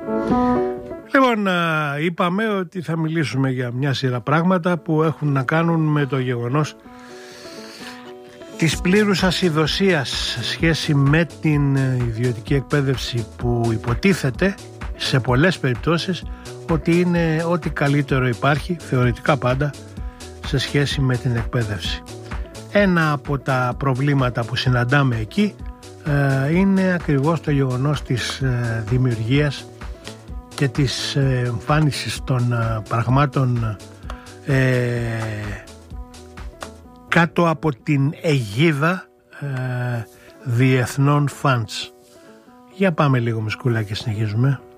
Λοιπόν, είπαμε ότι θα μιλήσουμε για μια σειρά πράγματα που έχουν να κάνουν με το γεγονός της πλήρους ασυδοσίας σε σχέση με την ιδιωτική εκπαίδευση, που υποτίθεται σε πολλές περιπτώσεις ότι είναι ό,τι καλύτερο υπάρχει, θεωρητικά πάντα, σε σχέση με την εκπαίδευση. Ένα από τα προβλήματα που συναντάμε εκεί είναι ακριβώς το γεγονός της δημιουργίας και της εμφάνισης των πραγμάτων κάτω από την αιγίδα διεθνών funds. Για πάμε λίγο μισκούλα και συνεχίζουμε.